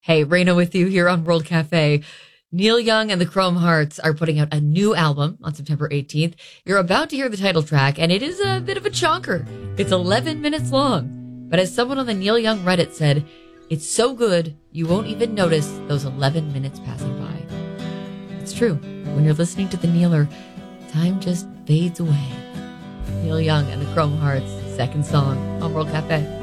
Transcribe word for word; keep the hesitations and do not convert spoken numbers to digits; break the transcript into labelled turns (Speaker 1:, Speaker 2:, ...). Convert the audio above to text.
Speaker 1: Hey, Raina with you here on World Cafe. Neil Young and the Chrome Hearts are putting out a new album on September eighteenth. You're about to hear the title track, and it is a bit of a chonker. It's eleven minutes long. But as someone on the Neil Young Reddit said, it's so good, you won't even notice those eleven minutes passing by. It's true. When you're listening to the Kneeler, time just fades away. Neil Young and the Chrome Hearts, second song on World Cafe.